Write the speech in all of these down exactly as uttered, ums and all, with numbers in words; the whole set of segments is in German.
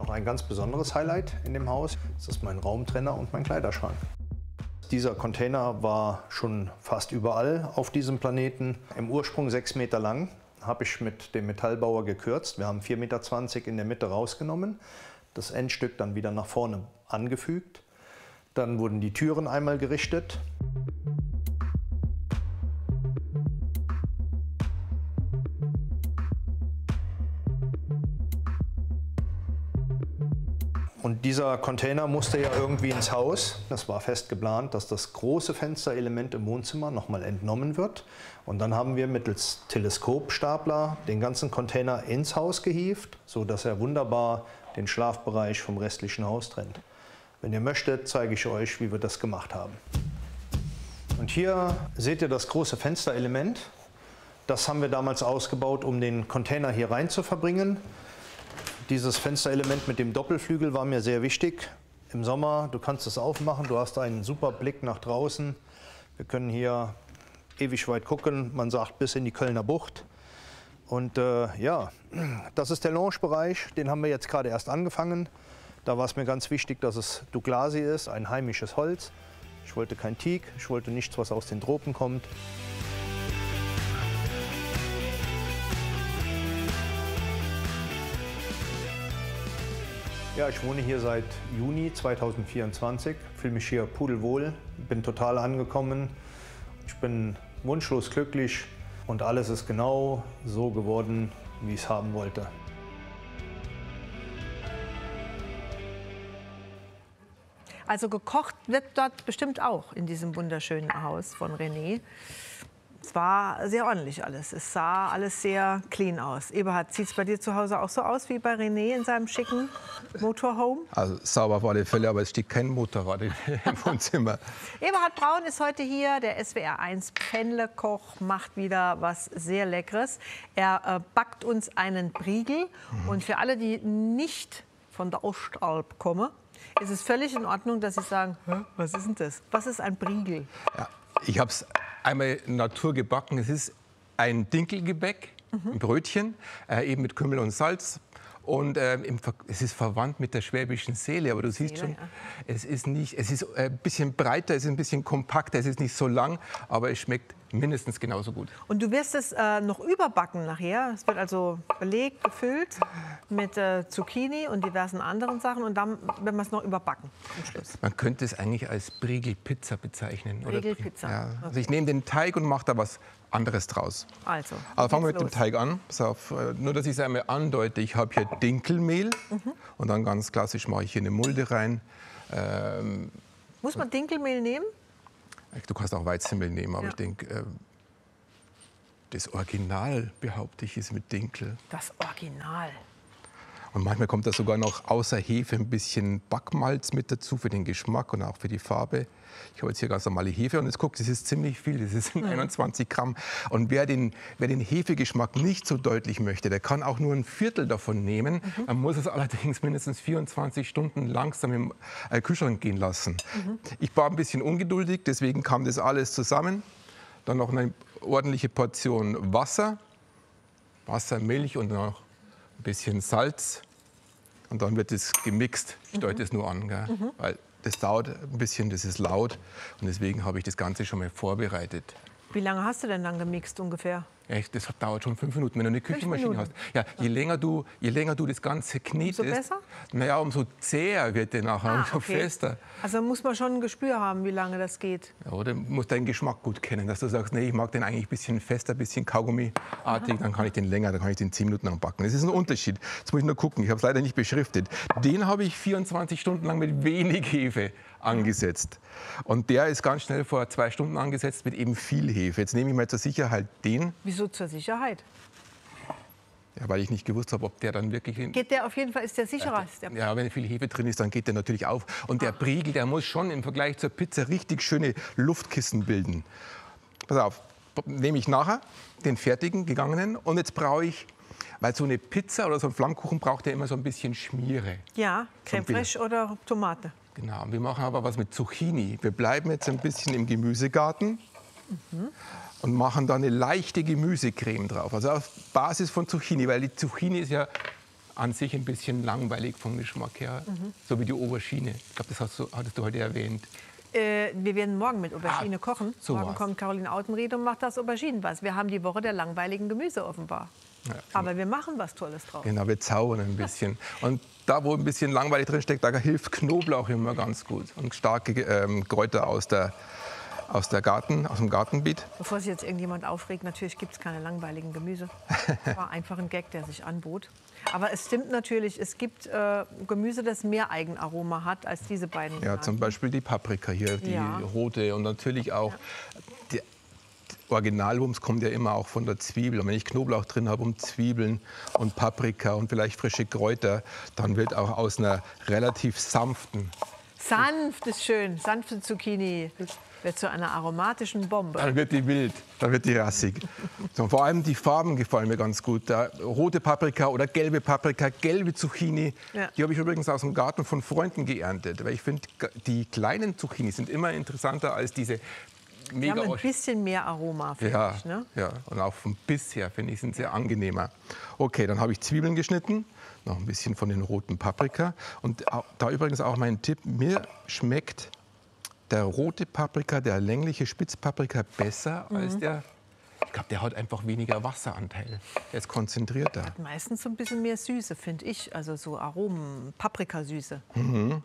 Noch ein ganz besonderes Highlight in dem Haus, das ist mein Raumtrenner und mein Kleiderschrank. Dieser Container war schon fast überall auf diesem Planeten. Im Ursprung sechs Meter lang, habe ich mit dem Metallbauer gekürzt. Wir haben vier Meter zwanzig in der Mitte rausgenommen, das Endstück dann wieder nach vorne angefügt. Dann wurden die Türen einmal gerichtet. Und dieser Container musste ja irgendwie ins Haus. Das war fest geplant, dass das große Fensterelement im Wohnzimmer nochmal entnommen wird. Und dann haben wir mittels Teleskopstapler den ganzen Container ins Haus gehievt, sodass er wunderbar den Schlafbereich vom restlichen Haus trennt. Wenn ihr möchtet, zeige ich euch, wie wir das gemacht haben. Und hier seht ihr das große Fensterelement. Das haben wir damals ausgebaut, um den Container hier rein zu verbringen. Dieses Fensterelement mit dem Doppelflügel war mir sehr wichtig. Im Sommer, du kannst es aufmachen, du hast einen super Blick nach draußen. Wir können hier ewig weit gucken, man sagt bis in die Kölner Bucht. Und äh, ja, das ist der Lounge-Bereich, den haben wir jetzt gerade erst angefangen. Da war es mir ganz wichtig, dass es Douglasi ist, ein heimisches Holz. Ich wollte kein Teak, ich wollte nichts, was aus den Tropen kommt. Ja, ich wohne hier seit Juni zweitausendvierundzwanzig, fühle mich hier pudelwohl, bin total angekommen. Ich bin wunschlos glücklich und alles ist genau so geworden, wie ich es haben wollte. Also gekocht wird dort bestimmt auch in diesem wunderschönen Haus von René. Es war sehr ordentlich alles. Es sah alles sehr clean aus. Eberhard, sieht es bei dir zu Hause auch so aus wie bei René in seinem schicken Motorhome? Also sauber auf alle Fälle, aber es steht kein Motorrad im Wohnzimmer. Eberhard Braun ist heute hier. Der S W R eins Pendlerkoch macht wieder was sehr Leckeres. Er äh, backt uns einen Briegel. Mhm. Und für alle, die nicht von der Ostalb kommen, ist es völlig in Ordnung, dass sie sagen, was ist denn das? Was ist ein Briegel? Ja, ich habe es einmal Natur gebacken. Es ist ein Dinkelgebäck, mhm. ein Brötchen, äh, eben mit Kümmel und Salz. Und äh, im, es ist verwandt mit der schwäbischen Seele, aber du siehst schon, ja. es ist nicht, es ist ein bisschen breiter, es ist ein bisschen kompakter, es ist nicht so lang, aber es schmeckt mindestens genauso gut. Und du wirst es äh, noch überbacken nachher. Es wird also belegt, gefüllt mit äh, Zucchini und diversen anderen Sachen und dann werden wir es noch überbacken am Schluss. Man könnte es eigentlich als Briegelpizza bezeichnen. Briegelpizza. Ja. Okay. Also ich nehme den Teig und mache da was anderes draus. Also, Aber fangen wir mit los. dem Teig an. Pass auf, nur, dass ich es einmal andeute. Ich habe hier Dinkelmehl mhm. und dann ganz klassisch mache ich hier eine Mulde rein. Ähm, Muss man Dinkelmehl nehmen? Du kannst auch Weizenmehl nehmen, aber ja. ich denke, äh, das Original, behaupte ich, ist mit Dinkel. Das Original. Und manchmal kommt da sogar noch außer Hefe ein bisschen Backmalz mit dazu für den Geschmack und auch für die Farbe. Ich habe jetzt hier ganz normale Hefe und jetzt guckt, das ist ziemlich viel, das sind einundzwanzig Gramm. Und wer den, wer den Hefegeschmack nicht so deutlich möchte, der kann auch nur ein Viertel davon nehmen. Mhm. Man muss es allerdings mindestens vierundzwanzig Stunden langsam im äh, Kühlschrank gehen lassen. Mhm. Ich war ein bisschen ungeduldig, deswegen kam das alles zusammen. Dann noch eine ordentliche Portion Wasser, Wasser, Milch und noch ein bisschen Salz. Und dann wird es gemixt. Ich deute es nur an, gell? Mhm. Weil das dauert ein bisschen, das ist laut. Und deswegen habe ich das Ganze schon mal vorbereitet. Wie lange hast du denn dann gemixt ungefähr? Echt, das dauert schon fünf Minuten, wenn du eine Küchenmaschine hast. Ja, je länger du, je länger du das Ganze knetest, umso besser? Naja, umso zäher wird der nachher, ah, umso okay. fester. Also muss man schon ein Gespür haben, wie lange das geht. Ja, oder du musst deinen Geschmack gut kennen, dass du sagst, nee, ich mag den eigentlich ein bisschen fester, ein bisschen Kaugummiartig, dann kann ich den länger, dann kann ich den zehn Minuten lang backen. Das ist ein Unterschied. Jetzt muss ich nur gucken, ich habe es leider nicht beschriftet. Den habe ich vierundzwanzig Stunden lang mit wenig Hefe angesetzt. Und der ist ganz schnell vor zwei Stunden angesetzt mit eben viel Hefe. Jetzt nehme ich mal zur Sicherheit den. Wieso zur Sicherheit? Ja, weil ich nicht gewusst habe, ob der dann wirklich... In geht der auf jeden Fall, ist der sicherer? Ja, der, ja, wenn viel Hefe drin ist, dann geht der natürlich auf. Und der Briegel, der muss schon im Vergleich zur Pizza richtig schöne Luftkissen bilden. Pass auf, nehme ich nachher den fertigen, gegangenen. Und jetzt brauche ich, weil so eine Pizza oder so ein Flammkuchen braucht ja immer so ein bisschen Schmiere. Ja, Creme fraiche oder Tomate. Genau, wir machen aber was mit Zucchini. Wir bleiben jetzt ein bisschen im Gemüsegarten. Mhm. Und machen da eine leichte Gemüsecreme drauf, also auf Basis von Zucchini, weil die Zucchini ist ja an sich ein bisschen langweilig vom Geschmack her, mhm. so wie die Aubergine. Ich glaube, das hast du, hattest du heute erwähnt. Äh, wir werden morgen mit Aubergine ah, kochen. So morgen was. kommt Caroline Autenried und macht das Auberginenwas. Wir haben die Woche der langweiligen Gemüse offenbar. Ja, aber wir machen was Tolles draus. Genau, wir zaubern ein bisschen. Und da, wo ein bisschen langweilig drin steckt, da hilft Knoblauch immer ganz gut. Und starke ähm, Kräuter aus, der, aus, der Garten, aus dem Gartenbeet. Bevor sich jetzt irgendjemand aufregt, natürlich gibt es keine langweiligen Gemüse. Das war einfach ein Gag, der sich anbot. Aber es stimmt natürlich, es gibt äh, Gemüse, das mehr Eigenaroma hat als diese beiden. Ja, zum Beispiel die Paprika hier, die ja. rote. Und natürlich auch ja. die Originalwumms kommt ja immer auch von der Zwiebel. Und wenn ich Knoblauch drin habe und Zwiebeln und Paprika und vielleicht frische Kräuter, dann wird auch aus einer relativ sanften... Sanft ist schön, sanfte Zucchini wird zu einer aromatischen Bombe. Dann wird die wild, dann wird die rassig. So, vor allem die Farben gefallen mir ganz gut. Da, rote Paprika oder gelbe Paprika, gelbe Zucchini. Ja. Die habe ich übrigens aus dem Garten von Freunden geerntet. Weil ich finde, die kleinen Zucchini sind immer interessanter als diese mega... Die haben ein bisschen mehr Aroma, finde ja, ich. Ne? Ja, und auch vom Biss her, finde ich, sind sehr angenehmer. Okay, dann habe ich Zwiebeln geschnitten. Noch ein bisschen von den roten Paprika. Und da übrigens auch mein Tipp, mir schmeckt der rote Paprika, der längliche Spitzpaprika besser mhm. als der, ich glaube, der hat einfach weniger Wasseranteil. Der ist konzentrierter. Hat meistens so ein bisschen mehr Süße, finde ich. Also so Aromen, Paprikasüße. Mhm.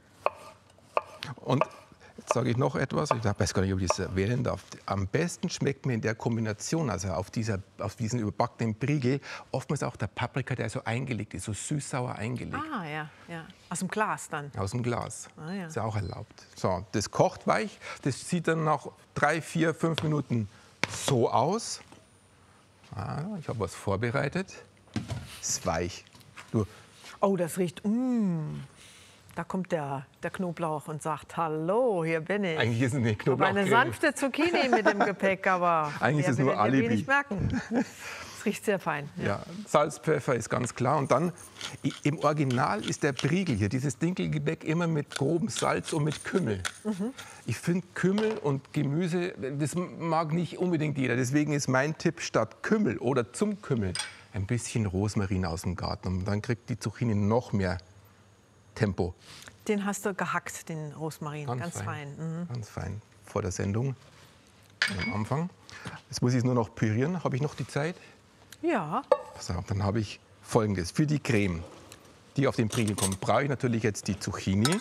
Und jetzt sage ich noch etwas, ich weiß gar nicht, ob ich das erwähnen darf. Am besten schmeckt mir in der Kombination, also auf, dieser, auf diesen überbackenen Briegel, oftmals auch der Paprika, der so eingelegt ist, so süß-sauer eingelegt. Ah, ja, ja. Aus dem Glas dann? Aus dem Glas. Ah, ja. Ist ja auch erlaubt. So, das kocht weich, das sieht dann nach drei, vier, fünf Minuten so aus. Ah, ich habe was vorbereitet. Ist weich. Du. Oh, das riecht... Mm. Da kommt der, der Knoblauch und sagt, hallo, hier bin ich. Eigentlich ist es eine Knoblauch. Eine sanfte Zucchini mit dem Gepäck, aber eigentlich ist es nur Alibi. Nicht merken. Es riecht sehr fein. Ja. Ja, Salz, Pfeffer ist ganz klar. Und dann, im Original ist der Briegel hier, dieses Dinkelgebäck, immer mit grobem Salz und mit Kümmel. Mhm. Ich finde Kümmel und Gemüse, das mag nicht unbedingt jeder. Deswegen ist mein Tipp, statt Kümmel oder zum Kümmel ein bisschen Rosmarin aus dem Garten. Und dann kriegt die Zucchini noch mehr Tempo. Den hast du gehackt, den Rosmarin, ganz, ganz fein. fein. Mhm. Ganz fein, vor der Sendung, am Anfang. Jetzt muss ich es nur noch pürieren. Habe ich noch die Zeit? Ja. Pass auf, dann habe ich Folgendes. Für die Creme, die auf den Briegel kommt, brauche ich natürlich jetzt die Zucchini.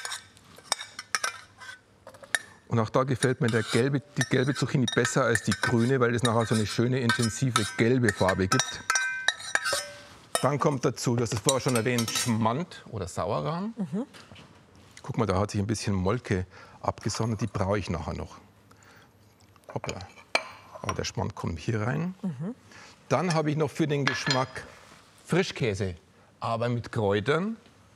Und auch da gefällt mir der gelbe, die gelbe Zucchini besser als die grüne, weil es nachher so eine schöne, intensive gelbe Farbe gibt. Dann kommt dazu, du hast es vorher schon erwähnt, Schmand oder Sauerrahm. Mhm. Guck mal, da hat sich ein bisschen Molke abgesondert, die brauche ich nachher noch. Hoppla. Aber der Schmand kommt hier rein. Mhm. Dann habe ich noch für den Geschmack Frischkäse, aber mit Kräutern.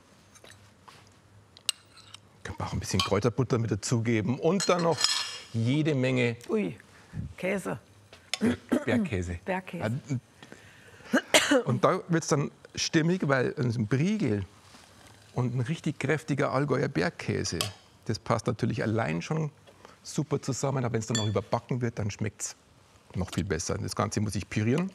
Ich kann auch ein bisschen Kräuterbutter mit dazugeben und dann noch jede Menge... Ui, Käse. Bergkäse. Bergkäse. Und da wird es dann stimmig, weil ein Briegel und ein richtig kräftiger Allgäuer Bergkäse, das passt natürlich allein schon super zusammen. Aber wenn es dann noch überbacken wird, dann schmeckt es noch viel besser. Das Ganze muss ich pürieren.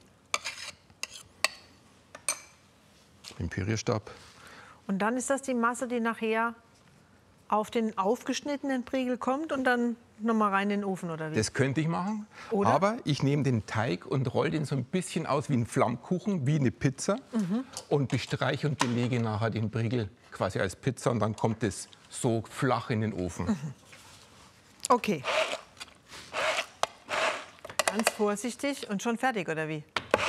Den Pürierstab. Und dann ist das die Masse, die nachher auf den aufgeschnittenen Briegel kommt und dann noch mal rein in den Ofen, oder wie? Das könnte ich machen, oder? Aber ich nehme den Teig und rolle den so ein bisschen aus wie ein Flammkuchen, wie eine Pizza mhm. und bestreiche und belege nachher den Briegel quasi als Pizza und dann kommt es so flach in den Ofen. Mhm. Okay. Ganz vorsichtig und schon fertig, oder wie?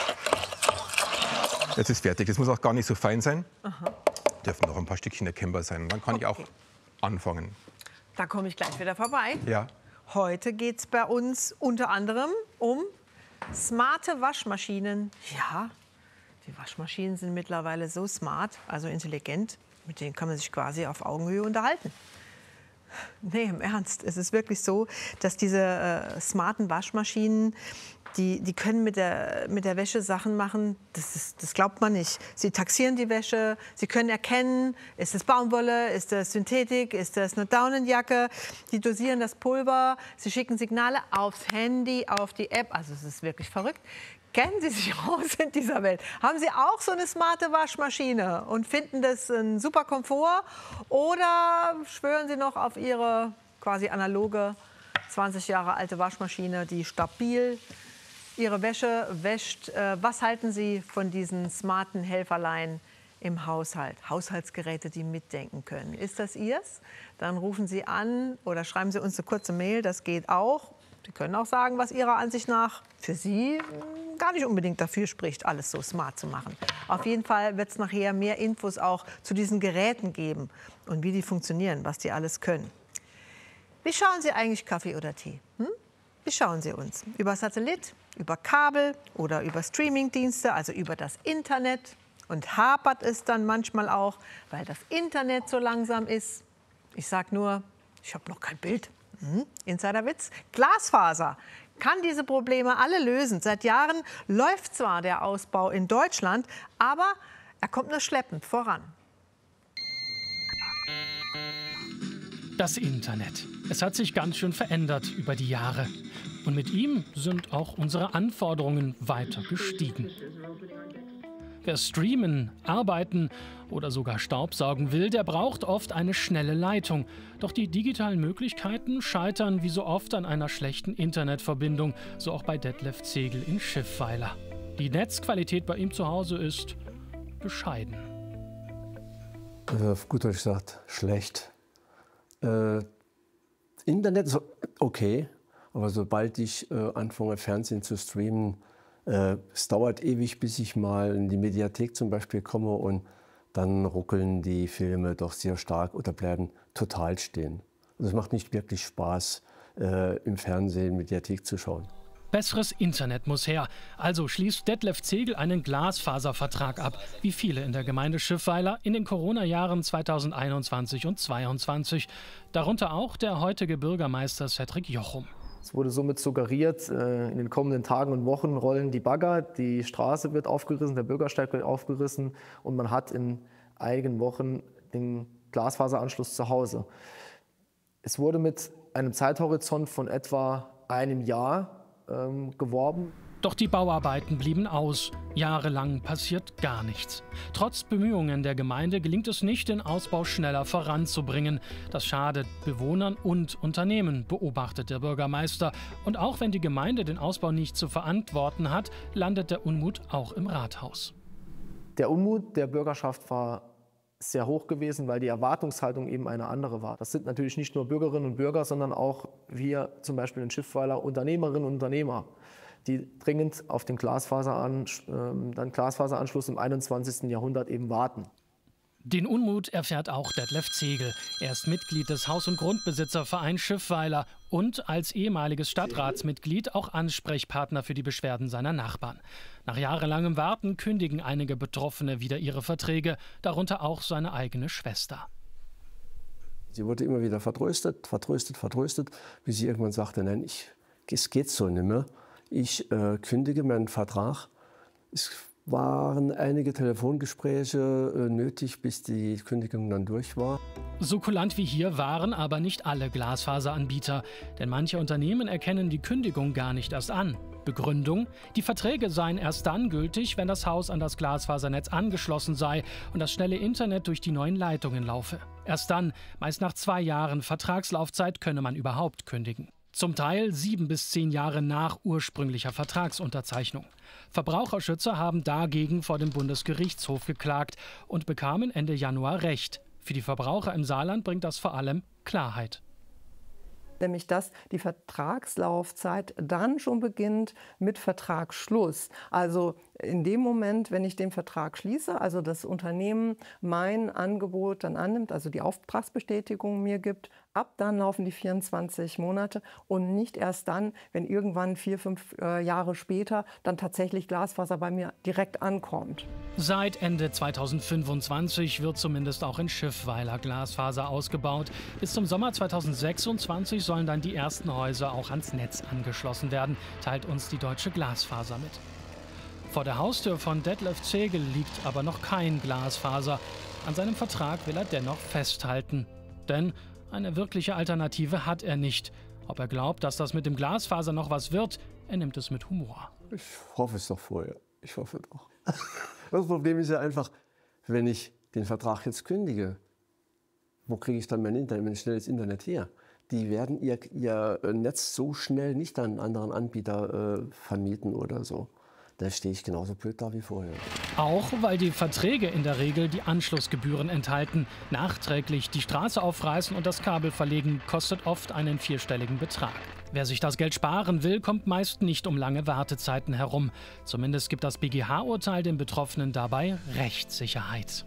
Jetzt ist fertig. Das muss auch gar nicht so fein sein. Aha. Dürfen noch ein paar Stückchen erkennbar sein. Dann kann okay. ich auch anfangen. Da komme ich gleich wieder vorbei. Ja. Heute geht es bei uns unter anderem um smarte Waschmaschinen. Ja, die Waschmaschinen sind mittlerweile so smart, also intelligent, mit denen kann man sich quasi auf Augenhöhe unterhalten. Nee, im Ernst. Es ist wirklich so, dass diese äh, smarten Waschmaschinen, die, die können mit der, mit der Wäsche Sachen machen, das, ist, das glaubt man nicht. Sie taxieren die Wäsche, sie können erkennen, ist das Baumwolle, ist das Synthetik, ist das eine Daunenjacke. Die dosieren das Pulver, sie schicken Signale aufs Handy, auf die App. Also es ist wirklich verrückt. Kennen Sie sich aus in dieser Welt? Haben Sie auch so eine smarte Waschmaschine und finden das ein super Komfort? Oder schwören Sie noch auf Ihre quasi analoge, zwanzig Jahre alte Waschmaschine, die stabil Ihre Wäsche wäscht? Was halten Sie von diesen smarten Helferlein im Haushalt? Haushaltsgeräte, die mitdenken können. Ist das Ihrs? Dann rufen Sie an oder schreiben Sie uns eine kurze Mail, das geht auch. Sie können auch sagen, was Ihrer Ansicht nach für Sie gar nicht unbedingt dafür spricht, alles so smart zu machen. Auf jeden Fall wird es nachher mehr Infos auch zu diesen Geräten geben und wie die funktionieren, was die alles können. Wie schauen Sie eigentlich Kaffee oder Tee? Hm? Wie schauen Sie uns? Über Satellit, über Kabel oder über Streamingdienste, also über das Internet? Und hapert es dann manchmal auch, weil das Internet so langsam ist? Ich sage nur, ich habe noch kein Bild. Hm? Insiderwitz. Glasfaser kann diese Probleme alle lösen. Seit Jahren läuft zwar der Ausbau in Deutschland, aber er kommt nur schleppend voran. Das Internet. Es hat sich ganz schön verändert über die Jahre. Und mit ihm sind auch unsere Anforderungen weiter gestiegen. Wer streamen, arbeiten oder sogar Staubsaugen will, der braucht oft eine schnelle Leitung. Doch die digitalen Möglichkeiten scheitern wie so oft an einer schlechten Internetverbindung, so auch bei Detlef Zegel in Schiffweiler. Die Netzqualität bei ihm zu Hause ist bescheiden. Äh, auf gut Deutsch gesagt, schlecht. Äh, Internet ist okay, aber sobald ich äh, anfange, Fernsehen zu streamen, Äh, es dauert ewig, bis ich mal in die Mediathek zum Beispiel komme und dann ruckeln die Filme doch sehr stark oder bleiben total stehen. Also es macht nicht wirklich Spaß, äh, im Fernsehen Mediathek zu schauen. Besseres Internet muss her. Also schließt Detlef Zegel einen Glasfaservertrag ab, wie viele in der Gemeinde Schiffweiler in den Corona-Jahren zweitausendeinundzwanzig und zweitausendzweiundzwanzig. Darunter auch der heutige Bürgermeister Cedric Jochum. Es wurde somit suggeriert, in den kommenden Tagen und Wochen rollen die Bagger, die Straße wird aufgerissen, der Bürgersteig wird aufgerissen und man hat in einigen Wochen den Glasfaseranschluss zu Hause. Es wurde mit einem Zeithorizont von etwa einem Jahr ähm, geworben. Doch die Bauarbeiten blieben aus. Jahrelang passiert gar nichts. Trotz Bemühungen der Gemeinde gelingt es nicht, den Ausbau schneller voranzubringen. Das schadet Bewohnern und Unternehmen, beobachtet der Bürgermeister. Und auch wenn die Gemeinde den Ausbau nicht zu verantworten hat, landet der Unmut auch im Rathaus. Der Unmut der Bürgerschaft war sehr hoch gewesen, weil die Erwartungshaltung eben eine andere war. Das sind natürlich nicht nur Bürgerinnen und Bürger, sondern auch wir, zum Beispiel in Schiffweiler, Unternehmerinnen und Unternehmer, die dringend auf den Glasfaseran, äh, dann Glasfaseranschluss im einundzwanzigsten Jahrhundert eben warten. Den Unmut erfährt auch Detlef Zegel. Er ist Mitglied des Haus- und Grundbesitzervereins Schiffweiler und als ehemaliges Stadtratsmitglied auch Ansprechpartner für die Beschwerden seiner Nachbarn. Nach jahrelangem Warten kündigen einige Betroffene wieder ihre Verträge, darunter auch seine eigene Schwester. Sie wurde immer wieder vertröstet, vertröstet, vertröstet, bis sie irgendwann sagte, nein, ich, es geht so nicht mehr. Ich äh, kündige meinen Vertrag. Es waren einige Telefongespräche äh, nötig, bis die Kündigung dann durch war. So kulant wie hier waren aber nicht alle Glasfaseranbieter. Denn manche Unternehmen erkennen die Kündigung gar nicht erst an. Begründung: Die Verträge seien erst dann gültig, wenn das Haus an das Glasfasernetz angeschlossen sei und das schnelle Internet durch die neuen Leitungen laufe. Erst dann, meist nach zwei Jahren Vertragslaufzeit, könne man überhaupt kündigen. Zum Teil sieben bis zehn Jahre nach ursprünglicher Vertragsunterzeichnung. Verbraucherschützer haben dagegen vor dem Bundesgerichtshof geklagt und bekamen Ende Januar Recht. Für die Verbraucher im Saarland bringt das vor allem Klarheit. Nämlich dass die Vertragslaufzeit dann schon beginnt mit Vertragsschluss. Also in dem Moment, wenn ich den Vertrag schließe, also das Unternehmen mein Angebot dann annimmt, also die Auftragsbestätigung mir gibt, ab dann laufen die vierundzwanzig Monate und nicht erst dann, wenn irgendwann vier, fünf äh, Jahre später dann tatsächlich Glasfaser bei mir direkt ankommt. Seit Ende zweitausendfünfundzwanzig wird zumindest auch in Schiffweiler Glasfaser ausgebaut. Bis zum Sommer zweitausendsechsundzwanzig sollen dann die ersten Häuser auch ans Netz angeschlossen werden, teilt uns die Deutsche Glasfaser mit. Vor der Haustür von Detlef Zegel liegt aber noch kein Glasfaser. An seinem Vertrag will er dennoch festhalten. Denn eine wirkliche Alternative hat er nicht. Ob er glaubt, dass das mit dem Glasfaser noch was wird, er nimmt es mit Humor. Ich hoffe es doch vorher. Ich hoffe doch. Das Problem ist ja einfach, wenn ich den Vertrag jetzt kündige, wo kriege ich dann mein Internet, mein schnelles Internet her? Die werden ihr, ihr Netz so schnell nicht an einen anderen Anbieter äh, vermieten oder so. Da stehe ich genauso blöd da wie vorher. Auch weil die Verträge in der Regel die Anschlussgebühren enthalten. Nachträglich die Straße aufreißen und das Kabel verlegen kostet oft einen vierstelligen Betrag. Wer sich das Geld sparen will, kommt meist nicht um lange Wartezeiten herum. Zumindest gibt das B G H-Urteil den Betroffenen dabei Rechtssicherheit.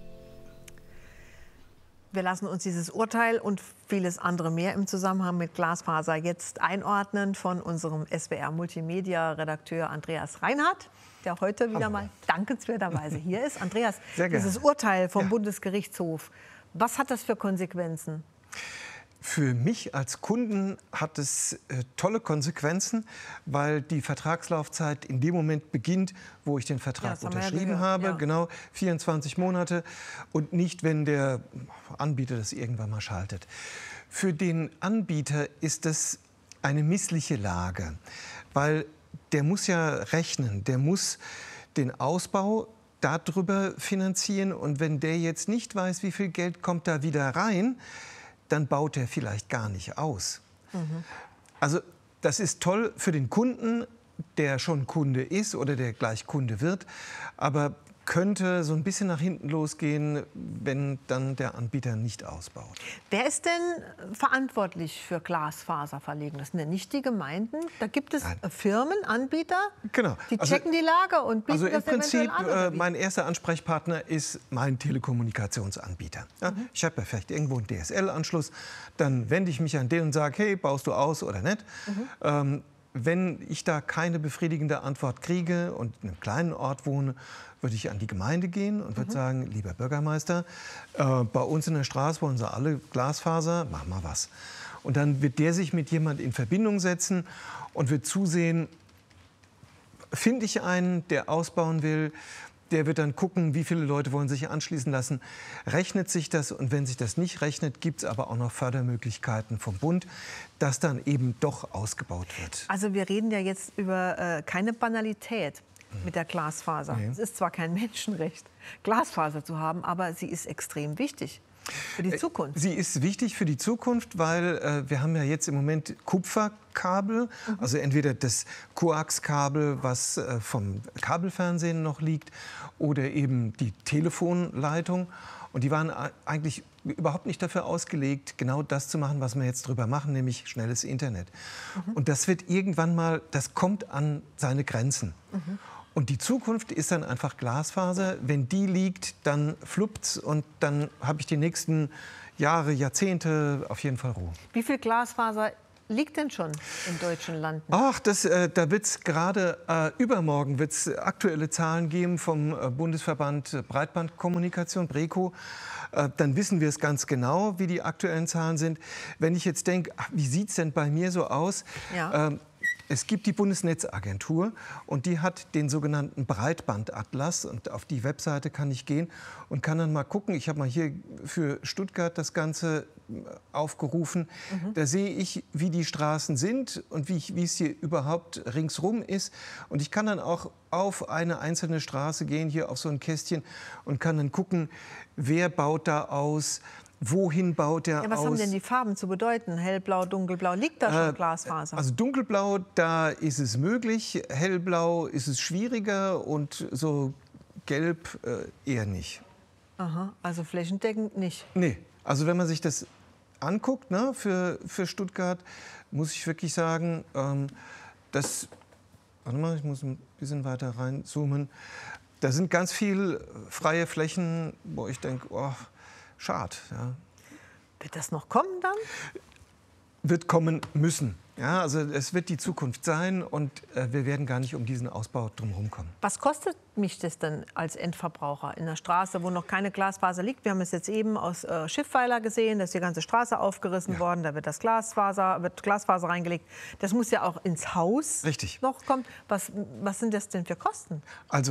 Wir lassen uns dieses Urteil und vieles andere mehr im Zusammenhang mit Glasfaser jetzt einordnen von unserem S W R-Multimedia-Redakteur Andreas Reinhardt, der heute wieder mal dankenswerterweise hier ist. Andreas, dieses Urteil vom ja. Bundesgerichtshof, was hat das für Konsequenzen? Für mich als Kunden hat es äh, tolle Konsequenzen, weil die Vertragslaufzeit in dem Moment beginnt, wo ich den Vertrag ja, unterschrieben ja habe, ja. genau vierundzwanzig Monate und nicht, wenn der Anbieter das irgendwann mal schaltet. Für den Anbieter ist das eine missliche Lage, weil der muss ja rechnen, der muss den Ausbau darüber finanzieren und wenn der jetzt nicht weiß, wie viel Geld kommt da wieder rein, dann baut er vielleicht gar nicht aus. Mhm. Also das ist toll für den Kunden, der schon Kunde ist oder der gleich Kunde wird, aber könnte so ein bisschen nach hinten losgehen, wenn dann der Anbieter nicht ausbaut. Wer ist denn verantwortlich für Glasfaserverlegen? Das sind ja nicht die Gemeinden. Da gibt es Nein. Firmen, Anbieter, genau. die checken also, die Lage und bieten also das im Prinzip, eventuell an. Äh, mein erster Ansprechpartner ist mein Telekommunikationsanbieter. Ja, mhm. Ich habe ja vielleicht irgendwo einen D S L-Anschluss, dann wende ich mich an den und sage, hey, baust du aus oder nicht? Mhm. Ähm, Wenn ich da keine befriedigende Antwort kriege und in einem kleinen Ort wohne, würde ich an die Gemeinde gehen und würde mhm. sagen, lieber Bürgermeister, äh, bei uns in der Straße wollen sie alle Glasfaser, mach mal was. Und dann wird der sich mit jemand in Verbindung setzen und wird zusehen, finde ich einen, der ausbauen will. Der wird dann gucken, wie viele Leute wollen sich anschließen lassen. Rechnet sich das? Und wenn sich das nicht rechnet, gibt es aber auch noch Fördermöglichkeiten vom Bund, dass dann eben doch ausgebaut wird. Also wir reden ja jetzt über äh, keine Banalität mit der Glasfaser. Nee. Es ist zwar kein Menschenrecht, Glasfaser zu haben, aber sie ist extrem wichtig. Für die Zukunft. Sie ist wichtig für die Zukunft, weil äh, wir haben ja jetzt im Moment Kupferkabel, mhm. also entweder das Koaxkabel, was äh, vom Kabelfernsehen noch liegt, oder eben die Telefonleitung. Und die waren eigentlich überhaupt nicht dafür ausgelegt, genau das zu machen, was wir jetzt drüber machen, nämlich schnelles Internet. Mhm. Und das wird irgendwann mal, das kommt an seine Grenzen. Mhm. Und die Zukunft ist dann einfach Glasfaser. Wenn die liegt, dann fluppt's und dann habe ich die nächsten Jahre, Jahrzehnte auf jeden Fall Ruhe. Wie viel Glasfaser liegt denn schon in deutschen Landen? Ach, das, äh, da wird es gerade äh, übermorgen wird's aktuelle Zahlen geben vom äh, Bundesverband Breitbandkommunikation, BREKO. Äh, dann wissen wir es ganz genau, wie die aktuellen Zahlen sind. Wenn ich jetzt denke, wie sieht es denn bei mir so aus? Ja. Ähm, Es gibt die Bundesnetzagentur und die hat den sogenannten Breitbandatlas und auf die Webseite kann ich gehen und kann dann mal gucken. Ich habe mal hier für Stuttgart das Ganze aufgerufen. Mhm. Da sehe ich, wie die Straßen sind und wie, ich, wie es hier überhaupt ringsrum ist. Und ich kann dann auch auf eine einzelne Straße gehen, hier auf so ein Kästchen und kann dann gucken, wer baut da aus. Wohin baut der aus? Ja, was aus? haben denn die Farben zu bedeuten? Hellblau, dunkelblau, liegt da schon äh, Glasfaser? Also dunkelblau, da ist es möglich. Hellblau ist es schwieriger und so gelb äh, eher nicht. Aha, also flächendeckend nicht? Nee, also wenn man sich das anguckt, ne, für, für Stuttgart, muss ich wirklich sagen, ähm, das, warte mal, ich muss ein bisschen weiter reinzoomen, da sind ganz viele freie Flächen, wo ich denke, oh, schade. Ja. Wird das noch kommen dann? Wird kommen müssen. Ja, also es wird die Zukunft sein und äh, wir werden gar nicht um diesen Ausbau drumherum kommen. Was kostet mich das denn als Endverbraucher in der Straße, wo noch keine Glasfaser liegt? Wir haben es jetzt eben aus äh, Schiffweiler gesehen, da ist die ganze Straße aufgerissen ja. worden, da wird das Glasfaser, wird Glasfaser reingelegt. Das muss ja auch ins Haus Richtig. noch kommen. Was, was sind das denn für Kosten? Also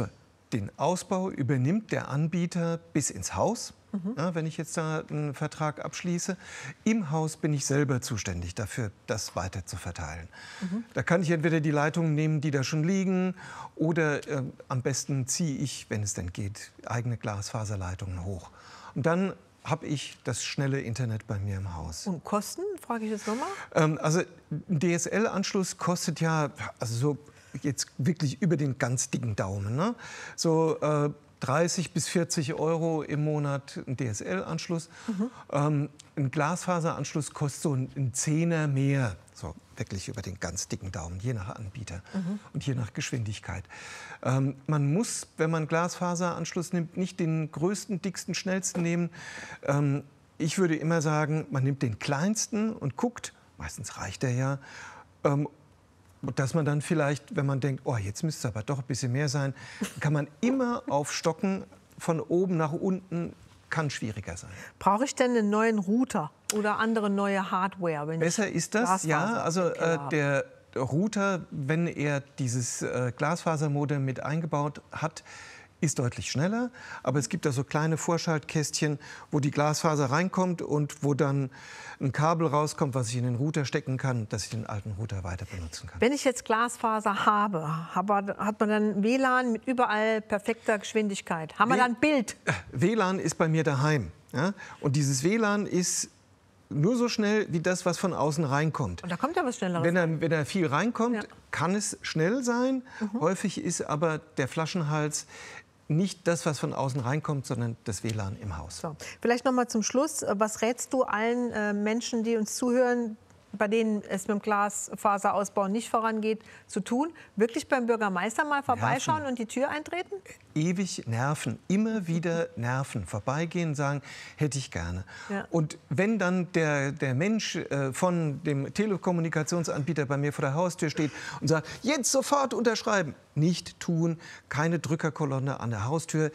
Den Ausbau übernimmt der Anbieter bis ins Haus, mhm. ja, wenn ich jetzt da einen Vertrag abschließe. Im Haus bin ich selber zuständig dafür, das weiter zu verteilen. Mhm. Da kann ich entweder die Leitungen nehmen, die da schon liegen, oder äh, am besten ziehe ich, wenn es denn geht, eigene Glasfaserleitungen hoch. Und dann habe ich das schnelle Internet bei mir im Haus. Und Kosten, frage ich jetzt nochmal? Ähm, also ein D S L-Anschluss kostet ja, also so jetzt wirklich über den ganz dicken Daumen, ne? So äh, dreißig bis vierzig Euro im Monat ein D S L-Anschluss. Mhm. Ähm, ein Glasfaseranschluss kostet so ein Zehner mehr, so wirklich über den ganz dicken Daumen, je nach Anbieter mhm. und je nach Geschwindigkeit. Ähm, man muss, wenn man Glasfaseranschluss nimmt, nicht den größten, dicksten, schnellsten nehmen. Ähm, ich würde immer sagen, man nimmt den kleinsten und guckt, meistens reicht der ja, ähm, dass man dann vielleicht, wenn man denkt, oh, jetzt müsste es aber doch ein bisschen mehr sein, kann man immer aufstocken, von oben nach unten, kann schwieriger sein. Brauche ich denn einen neuen Router oder andere neue Hardware? Wenn Besser ist das, ja. Also äh, der Router, wenn er dieses äh, Glasfasermodem mit eingebaut hat, ist deutlich schneller, aber es gibt da so kleine Vorschaltkästchen, wo die Glasfaser reinkommt und wo dann ein Kabel rauskommt, was ich in den Router stecken kann, dass ich den alten Router weiter benutzen kann. Wenn ich jetzt Glasfaser habe, hat man dann W L A N mit überall perfekter Geschwindigkeit? Haben wir dann Bild? W L A N ist bei mir daheim. Ja? Und dieses W L A N ist nur so schnell wie das, was von außen reinkommt. Und da kommt ja was Schnelleres. Wenn da, wenn da viel reinkommt, ja. kann es schnell sein. Mhm. Häufig ist aber der Flaschenhals nicht das, was von außen reinkommt, sondern das W L A N im Haus. So. Vielleicht noch mal zum Schluss. Was rätst du allen äh, Menschen, die uns zuhören, bei denen es mit dem Glasfaserausbau nicht vorangeht, zu tun? Wirklich beim Bürgermeister mal vorbeischauen nerven. Und die Tür eintreten? Ewig nerven, immer wieder nerven, vorbeigehen, sagen, hätte ich gerne. Ja. Und wenn dann der, der Mensch äh, von dem Telekommunikationsanbieter bei mir vor der Haustür steht und sagt, jetzt sofort unterschreiben, nicht tun, keine Drückerkolonne an der Haustür.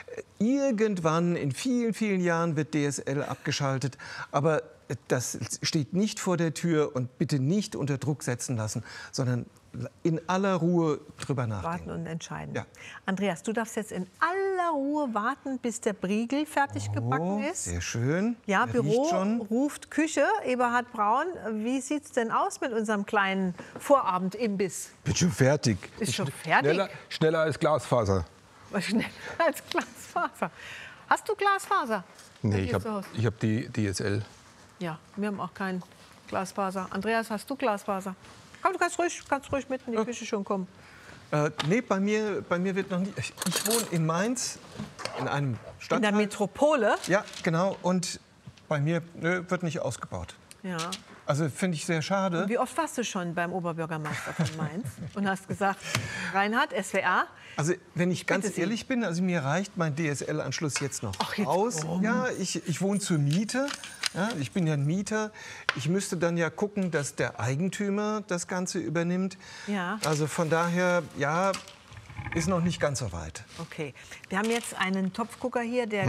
Irgendwann, in vielen, vielen Jahren wird D S L abgeschaltet, aber das steht nicht vor der Tür und bitte nicht unter Druck setzen lassen, sondern in aller Ruhe drüber nachdenken. Warten und entscheiden. Ja. Andreas, du darfst jetzt in aller Ruhe warten, bis der Briegel fertig oh, gebacken ist. Sehr schön. Ja, der Büro ruft Küche. Eberhard Braun, wie sieht es denn aus mit unserem kleinen Vorabendimbiss? Bin schon fertig. Ist schon fertig? Schneller, schneller als Glasfaser. Schneller als Glasfaser. Hast du Glasfaser? Nee, ich habe hab die D S L. Ja, wir haben auch kein Glasfaser. Andreas, hast du Glasfaser? Komm, du kannst ruhig, kannst ruhig mit in die ja. Küche schon kommen. Äh, nee, bei mir, bei mir wird noch nicht. Ich, ich wohne in Mainz, in einem Stadtteil. In der Metropole? Ja, genau. Und bei mir nö, wird nicht ausgebaut. Ja. Also finde ich sehr schade. Und wie oft warst du schon beim Oberbürgermeister von Mainz und hast gesagt, Reinhard, S W R? Also wenn ich ganz ehrlich bin, also mir reicht mein D S L-Anschluss jetzt noch Ach, jetzt aus. warum? Ja, ich, ich wohne zur Miete. Ja, ich bin ja ein Mieter. Ich müsste dann ja gucken, dass der Eigentümer das Ganze übernimmt. Ja. Also von daher, ja, ist noch nicht ganz so weit. Okay. Wir haben jetzt einen Topfgucker hier, der